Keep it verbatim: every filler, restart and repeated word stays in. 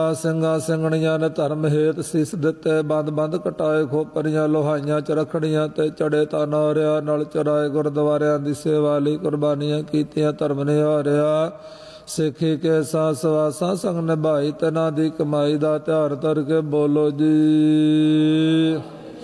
ਸਿੰਘਾਂ ਸਿੰਘਣੀਆਂ ਨੇ ਧਰਮ ਹੇਤ ਸੀਸ ਦਿੱਤੇ, ਬੰਦ ਬੰਦ ਕਟਾਏ ਖੋਪਰੀਆਂ ਲੋਹਾਈਆਂ ਚ ਰਖੜੀਆਂ ਤੇ ਚੜੇ ਤਾਂ ਨਾਰਿਆ, ਨਲ ਚਰਾਏ ਗੁਰਦੁਆਰਿਆਂ ਦੀ ਸੇਵਾ ਲਈ ਕੁਰਬਾਨੀਆਂ ਕੀਤੀਆਂ ਧਰਮ ਨਿਹਾਰਿਆ। ਸਿੱਖੀ ਕੇ ਸਾਸ ਵਾਸਾਂ ਸੰਗ ਨਿਭਾਈ, ਤਿਨਾਂ ਦੀ ਕਮਾਈ ਦਾ ਤਿਉਹਾਰ ਧਰ ਕੇ ਬੋਲੋ ਜੀ।